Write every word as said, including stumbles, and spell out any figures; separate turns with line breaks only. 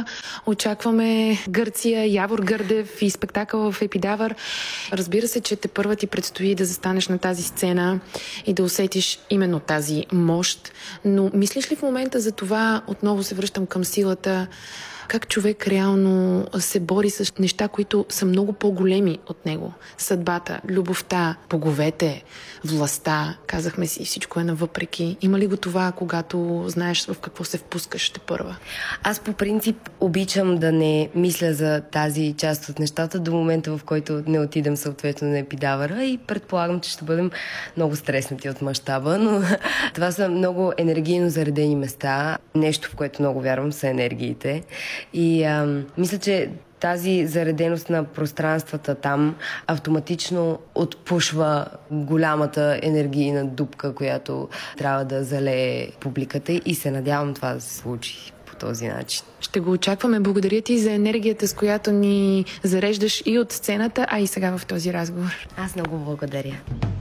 Москва. Очакваме Гърция, Явор Гърдев и спектакъл в Епидавър. Разбира се, че тепърва ти предстои да застанеш на тази сцена и да усетиш именно тази мощ. Но мислиш ли в момента за това, отново се връщам към силата, как човек реално се бори с неща, които са много по-големи от него? Съдбата, любовта, боговете, властта, казахме си, всичко е навъпреки. Има ли го това, когато знаеш в какво се впускаш тепърва?
Аз по принцип обичам да не мисля за тази част от нещата до момента, в който не отидем съответно на Епидавъра, и предполагам, че ще бъдем много стреснати от мащаба, но това са много енергийно заредени места. Нещо, в което много вярвам, са енергиите. И а, мисля, че тази зареденост на пространствата там автоматично отпушва голямата енергийна дупка, която трябва да залее публиката, и се надявам това да се случи по този начин.
Ще го очакваме. Благодаря ти за енергията, с която ни зареждаш и от сцената, а и сега в този разговор.
Аз много благодаря.